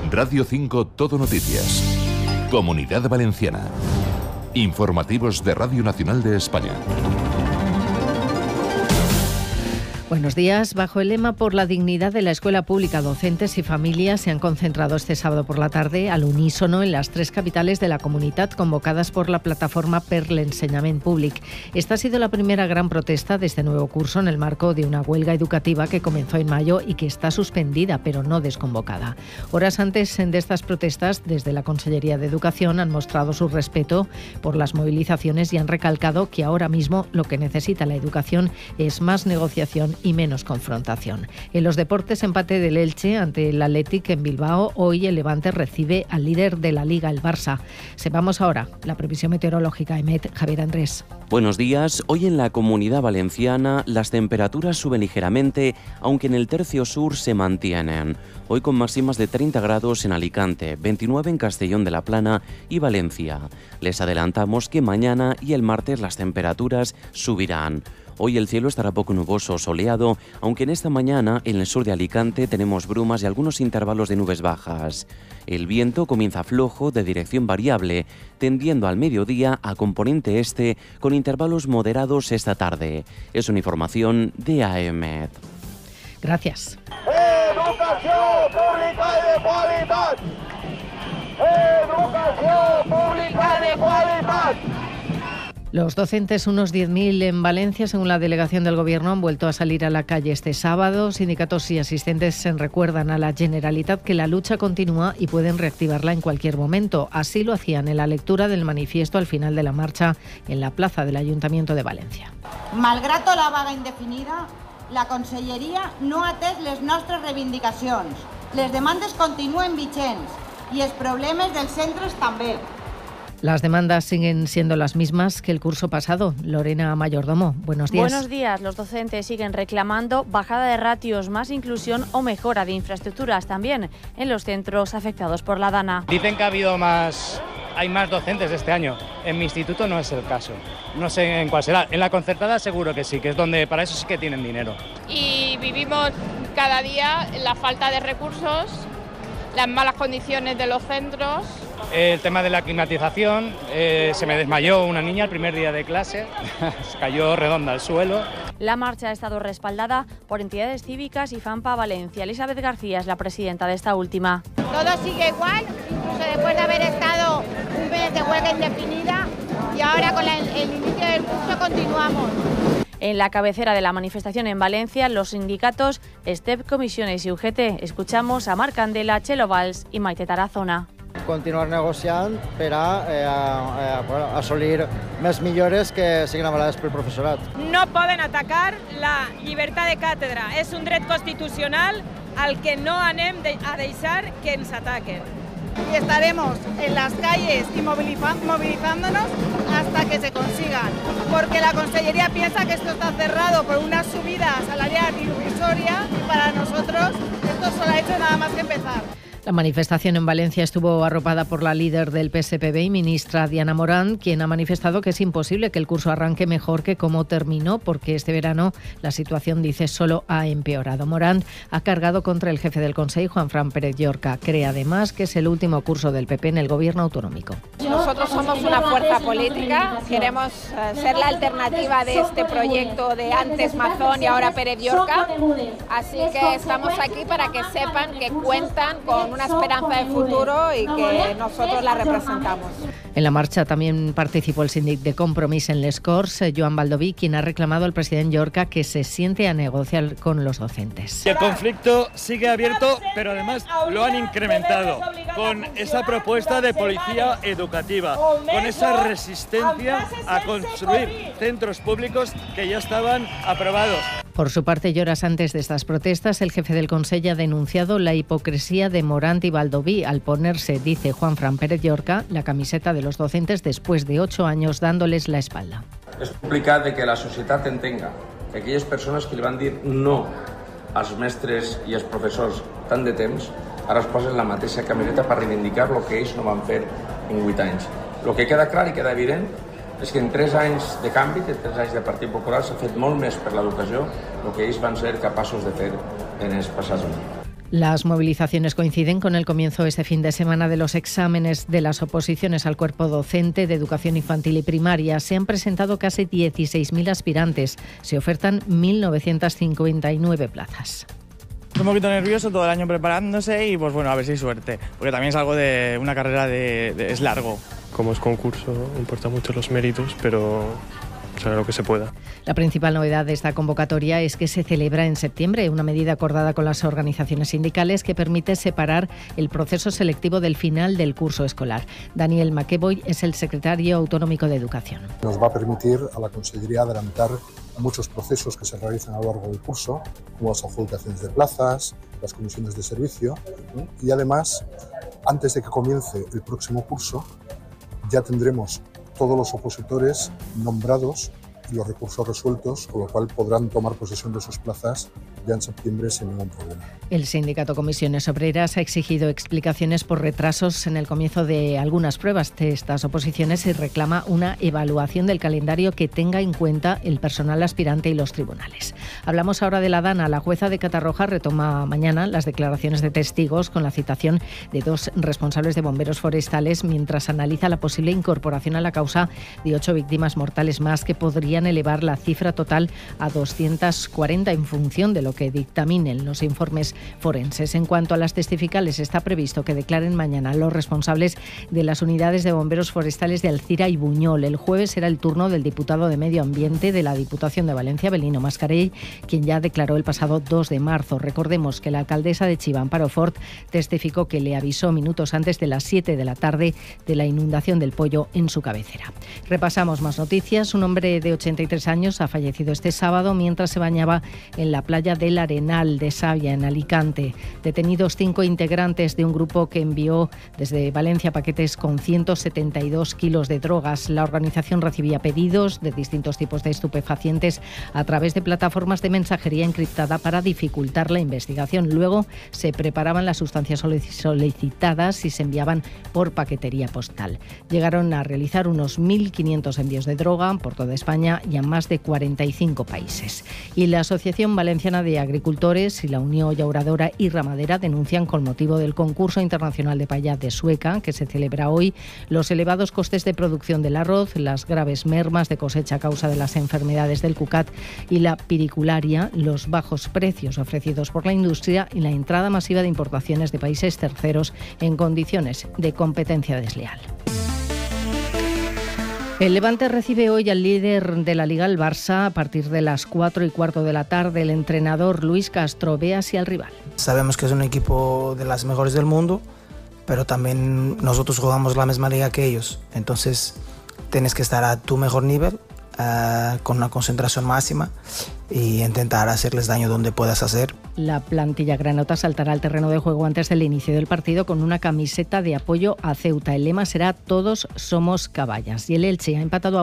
Radio 5 Todo Noticias. Comunidad Valenciana. Informativos de Radio Nacional de España. Buenos días. Bajo el lema Por la dignidad de la escuela pública, docentes y familias se han concentrado este sábado por la tarde al unísono en las 3 capitales de la comunitat convocadas por la plataforma per l'Ensenyament Públic. Esta ha sido la primera gran protesta de este nuevo curso en el marco de una huelga educativa que comenzó en mayo y que está suspendida pero no desconvocada. Horas antes de estas protestas, desde la Consellería de Educación han mostrado su respeto por las movilizaciones y han recalcado que ahora mismo lo que necesita la educación es más negociación y menos confrontación. En los deportes, empate del Elche ante el Athletic en Bilbao. Hoy el Levante recibe al líder de la Liga, el Barça. Sepamos ahora la previsión meteorológica. EMET, Javier Andrés. Buenos días. Hoy en la Comunidad Valenciana las temperaturas suben ligeramente, aunque en el tercio sur se mantienen. Hoy con máximas de 30 grados en Alicante, 29 en Castellón de la Plana y Valencia. Les adelantamos que mañana y el martes las temperaturas subirán. Hoy el cielo estará poco nuboso, soleado, aunque en esta mañana en el sur de Alicante tenemos brumas y algunos intervalos de nubes bajas. El viento comienza flojo de dirección variable, tendiendo al mediodía a componente este con intervalos moderados esta tarde. Es una información de AEMET. Gracias. Educación pública de calidad. Educación pública de calidad. Los docentes, unos 10.000 en Valencia, según la delegación del Gobierno, han vuelto a salir a la calle este sábado. Sindicatos y asistentes se recuerdan a la Generalitat que la lucha continúa y pueden reactivarla en cualquier momento. Así lo hacían en la lectura del manifiesto al final de la marcha en la plaza del Ayuntamiento de Valencia. Malgrat la vaga indefinida, la Conselleria no ha atès les nostres reivindicacions. Les demandes continuen vigents i els problemes dels centres també. Las demandas siguen siendo las mismas que el curso pasado. Lorena Mayordomo, buenos días. Buenos días. Los docentes siguen reclamando bajada de ratios, más inclusión o mejora de infraestructuras también en los centros afectados por la DANA. Dicen que hay más docentes este año. En mi instituto no es el caso. No sé en cuál será. En la concertada seguro que sí, que es donde para eso sí que tienen dinero. Y vivimos cada día la falta de recursos, las malas condiciones de los centros. El tema de la climatización, se me desmayó una niña el primer día de clase, se cayó redonda al suelo. La marcha ha estado respaldada por entidades cívicas y FAMPA Valencia. Elizabeth García es la presidenta de esta última. Todo sigue igual, incluso después de haber estado un mes de huelga indefinida y ahora con el inicio del curso continuamos. En la cabecera de la manifestación en Valencia, los sindicatos STEP, Comisiones y UGT. Escuchamos a Marc Candela, Txelo Valls i Maite Tarazona. Continuar negociant per assolir més millores que siguin avalades pel professorat. No poden atacar la llibertat de càtedra. És un dret constitucional al que no anem a deixar que ens ataquen. Y estaremos en las calles y movilizándonos hasta que se consigan, porque la Consellería piensa que esto está cerrado por una subida salarial irrisoria y para nosotros esto solo ha hecho nada más que empezar. La manifestación en Valencia estuvo arropada por la líder del PSPB y ministra Diana Morant, quien ha manifestado que es imposible que el curso arranque mejor que como terminó, porque este verano la situación, dice, solo ha empeorado. Morant ha cargado contra el jefe del Consejo, Juanfran Pérez Llorca. Cree además que es el último curso del PP en el gobierno autonómico. Nosotros somos una fuerza política, queremos ser la alternativa de este proyecto de antes Mazón y ahora Pérez Llorca, así que estamos aquí para que sepan que cuentan con una esperanza de futuro y que nosotros la representamos. En la marcha también participó el síndic de Compromís en Les Corts, Joan Baldoví, quien ha reclamado al presidente Llorca que se siente a negociar con los docentes. El conflicto sigue abierto, pero además lo han incrementado con esa propuesta de policía educativa, con esa resistencia a construir centros públicos que ya estaban aprobados. Por su parte, y horas antes de estas protestas, el jefe del Consejo ha denunciado la hipocresía de Morant y Baldoví al ponerse, dice Juanfran Pérez Llorca, la camiseta de los docentes después de 8 años dándoles la espalda. És complicat que la societat entenga que aquelles persones que li van dir no als mestres i als professors tant de temps, ara es posen la mateixa camiseta per reivindicar el que ells no van fer en 8 anys. El que queda clar i queda evident és que en 3 anys de canvi, en 3 anys de Partit Popular, s'ha fet molt més per l'educació del que ells van ser capaços de fer en els passats anys. Las movilizaciones coinciden con el comienzo este fin de semana de los exámenes de las oposiciones al cuerpo docente de educación infantil y primaria. Se han presentado casi 16.000 aspirantes. Se ofertan 1.959 plazas. Un poquito nervioso, todo el año preparándose y pues bueno, a ver si hay suerte. Porque también es algo de una carrera es largo. Como es concurso, importan mucho los méritos, pero será lo que se pueda. La principal novedad de esta convocatoria es que se celebra en septiembre, una medida acordada con las organizaciones sindicales que permite separar el proceso selectivo del final del curso escolar. Daniel McEvoy es el secretario autonómico de Educación. Nos va a permitir a la Consellería adelantar muchos procesos que se realizan a lo largo del curso, como las adjudicaciones de plazas, las comisiones de servicio, y además, antes de que comience el próximo curso, ya tendremos todos los opositores nombrados y los recursos resueltos, con lo cual podrán tomar posesión de sus plazas ya en septiembre sin ningún problema. El sindicato Comisiones Obreras ha exigido explicaciones por retrasos en el comienzo de algunas pruebas de estas oposiciones y reclama una evaluación del calendario que tenga en cuenta el personal aspirante y los tribunales. Hablamos ahora de la Dana. La jueza de Catarroja retoma mañana las declaraciones de testigos con la citación de 2 responsables de bomberos forestales mientras analiza la posible incorporación a la causa de 8 víctimas mortales más que podrían elevar la cifra total a 240 en función de lo que dictaminen los informes forenses. En cuanto a las testificales, está previsto que declaren mañana los responsables de las unidades de bomberos forestales de Alcira y Buñol. El jueves será el turno del diputado de Medio Ambiente de la Diputación de Valencia, Belino Mascarell, quien ya declaró el pasado 2 de marzo. Recordemos que la alcaldesa de Chiva, Amparo Fort, testificó que le avisó minutos antes de las 7 de la tarde de la inundación del Poyo en su cabecera. Repasamos más noticias. Un hombre de 83 años ha fallecido este sábado mientras se bañaba en la playa del Arenal de Savia, en Alicante. Detenidos 5 integrantes de un grupo que envió desde Valencia paquetes con 172 kilos de drogas. La organización recibía pedidos de distintos tipos de estupefacientes a través de plataformas de mensajería encriptada para dificultar la investigación. Luego se preparaban las sustancias solicitadas y se enviaban por paquetería postal. Llegaron a realizar unos 1.500 envíos de droga por toda España y a más de 45 países. Y la Asociación Valenciana de Agricultores y la Unión Llauradora y Ramadera denuncian, con motivo del concurso internacional de paya de Sueca, que se celebra hoy, los elevados costes de producción del arroz, las graves mermas de cosecha a causa de las enfermedades del cucat y la piricularia, los bajos precios ofrecidos por la industria y la entrada masiva de importaciones de países terceros en condiciones de competencia desleal. El Levante recibe hoy al líder de la Liga, el Barça, a partir de las 4:15 de la tarde. El entrenador Luis Castro ve así al rival. Sabemos que es un equipo de las mejores del mundo, pero también nosotros jugamos la misma liga que ellos. Entonces tienes que estar a tu mejor nivel, con una concentración máxima y intentar hacerles daño donde puedas hacer. La plantilla granota saltará al terreno de juego antes del inicio del partido con una camiseta de apoyo a Ceuta. El lema será "Todos somos caballas". Y el Elche ha empatado a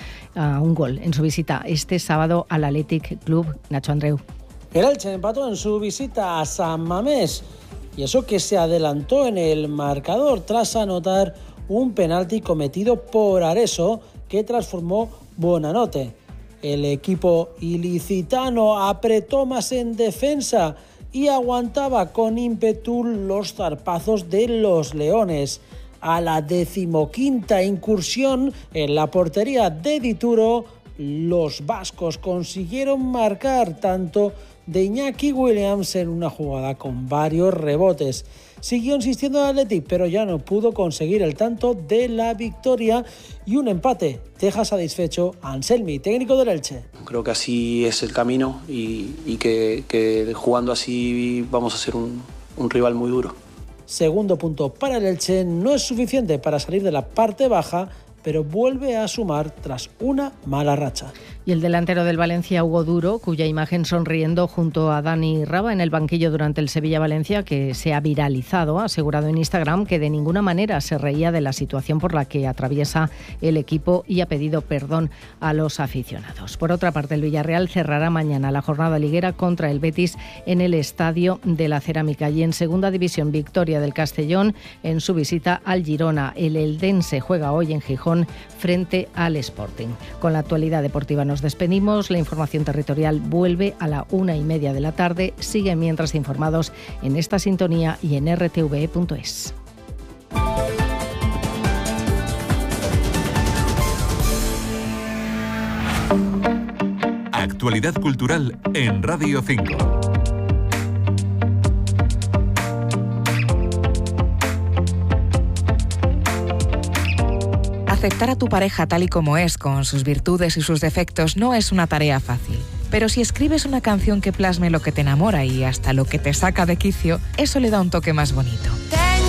un gol en su visita este sábado al Athletic Club. Nacho Andreu. El Elche empató en su visita a San Mamés, y eso que se adelantó en el marcador tras anotar un penalti cometido por Areso que transformó Buonanotte. El equipo ilicitano apretó más en defensa y aguantaba con ímpetu los zarpazos de los leones. A la 15ª incursión en la portería de Dituro, los vascos consiguieron marcar tanto de Iñaki Williams en una jugada con varios rebotes. Siguió insistiendo el Athletic, pero ya no pudo conseguir el tanto de la victoria, y un empate deja satisfecho a Anselmi, técnico del Elche. Creo que así es el camino y que jugando así vamos a ser un rival muy duro. Segundo punto para el Elche, no es suficiente para salir de la parte baja, pero vuelve a sumar tras una mala racha. Y el delantero del Valencia, Hugo Duro, cuya imagen sonriendo junto a Dani Raba en el banquillo durante el Sevilla-Valencia, que se ha viralizado, ha asegurado en Instagram que de ninguna manera se reía de la situación por la que atraviesa el equipo y ha pedido perdón a los aficionados. Por otra parte, el Villarreal cerrará mañana la jornada liguera contra el Betis en el Estadio de la Cerámica. Y en Segunda División, victoria del Castellón en su visita al Girona. El eldense juega hoy en Gijón frente al Sporting. Con la actualidad deportiva nos nos despedimos. La información territorial vuelve a la 1:30 de la tarde. Siguen mientras informados en esta sintonía y en rtve.es. Actualidad cultural en Radio 5. Aceptar a tu pareja tal y como es, con sus virtudes y sus defectos, no es una tarea fácil. Pero si escribes una canción que plasme lo que te enamora y hasta lo que te saca de quicio, eso le da un toque más bonito.